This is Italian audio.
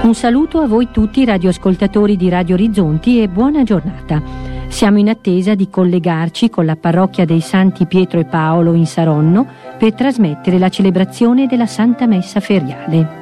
Un saluto a voi tutti radioascoltatori di Radio Orizzonti e buona giornata. Siamo in attesa di collegarci con la parrocchia dei Santi Pietro e Paolo in Saronno per trasmettere la celebrazione della Santa Messa feriale.